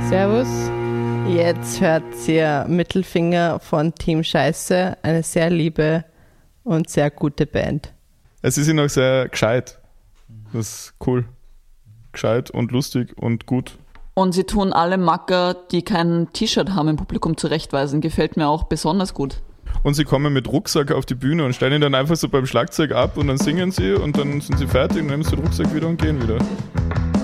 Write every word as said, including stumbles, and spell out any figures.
Servus. Jetzt hört ihr Mittelfinger von Team Scheiße, eine sehr liebe und sehr gute Band. Es ist noch sehr gescheit. Das ist cool. Gescheit und lustig und gut. Und sie tun alle Macker, die kein T-Shirt haben, im Publikum zurechtweisen. Gefällt mir auch besonders gut. Und sie kommen mit Rucksack auf die Bühne und stellen ihn dann einfach so beim Schlagzeug ab und dann singen sie und dann sind sie fertig und nehmen sie den Rucksack wieder und gehen wieder.